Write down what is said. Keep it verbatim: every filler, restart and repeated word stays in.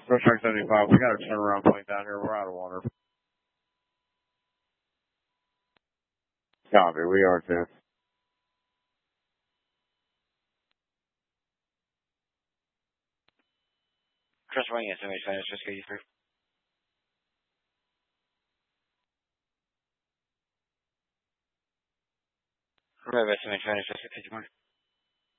First track seventy-five, we got a turnaround point down here. We're out of water. Copy, we are too. Chris Wing, S M H Finance, just get you through. Remember, S M H Finance, just get you through.